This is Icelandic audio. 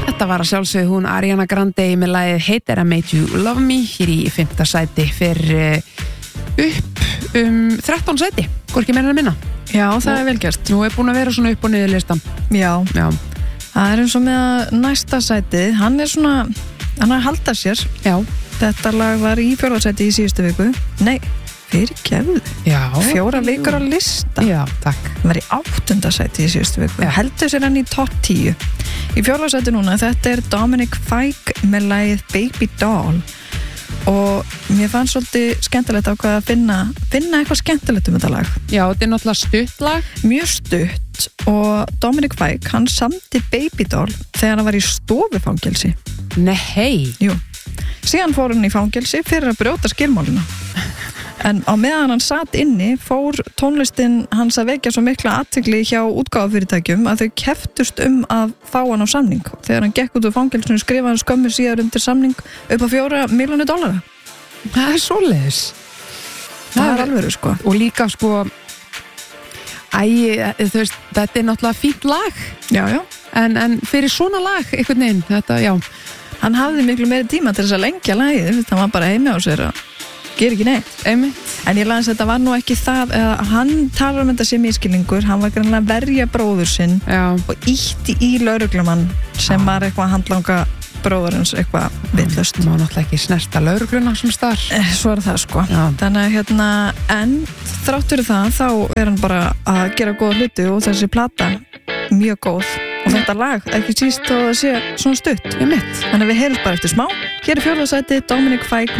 Þetta var að sjálfsögðu hún Ariana Grande með lagið Hate That I Made You Love Me hér í 5. sæti fyrir upp 13 sæti, hvorki meira en minna. Já, það er vel gert. Nú er búin að vera svona upp og niður listan. Já. Það er eins og með að næsta sæti, hann er að halda sér. Já. Þetta lag var í 4. sæti í síðustu viku. Nei, fyrirgefðu. Já. 4 vikur á lista. Já, takk. Hann var í 8. sæti í síðustu viku. Heldur sér hann í topp 10. Í 4. sæti núna, þetta er Dominic Fike með lagið Baby Doll. Og mér fannst svolítið skemmtilegt á hvað að finna eitthvað skemmtilegt þetta lag. Já, þetta er náttúrulega stutt lag. Mjög stutt og Dominic Fike, hann samdi Baby Doll þegar hann var í stofufangelsi. Nei. Jú. Síðan fór hann í fangelsi fyrir að brjóta skilmáluna. En á meðan hann satt inni fór tónlistin hans að vekja svo mikla athygli hjá útgáfufyrirtækjum að þau keftust að fá hann á samning. Þegar hann gekk út úr fangelsinu skrifaði hann skömmu síðar undir samning upp á $4 milljónir. Það er svoleiðis. Það er alveg sko. Og líka sko þú veist, þetta er náttúrulega fínt lag. Já. En fyrir svona lag einhvern veginn, þetta, já. Hann hafði miklu meiri tíma til þess að lengja lagið, það var bara heimi á sér og ger ekki neitt. Einmitt. En ég las að þetta var nú ekki það hann talar þetta sem ískilningur, hann var greinlega að verja bróður sinn. Já. Og ýtti í lögreglumann sem var eitthvað að handlanga bróðurins eitthvað vitlaust. Má náttúrulega ekki snerta lögregluna sem starf. Svo er það sko. Já. Þannig að en þrátt fyrir það þá er hann bara að gera góða hluti og þessi plata mjög góð. Og þetta lag, ekki síst þó að sé svona stutt. Einmitt. Þannig að við heyrum bara eftir smá. Hér er 4. sæti Dominic Fike